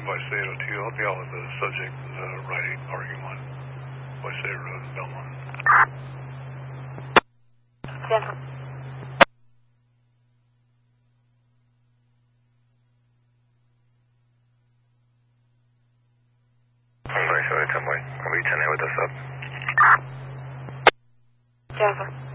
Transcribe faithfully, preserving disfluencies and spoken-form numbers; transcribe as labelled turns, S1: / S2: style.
S1: Vice eight oh two. I'll be out with the subject uh, riding parking lot. Vice eight Road, Belmont.
S2: Central.
S3: Vice eight ten boy. I'll be ten with the sub.
S2: Jennifer.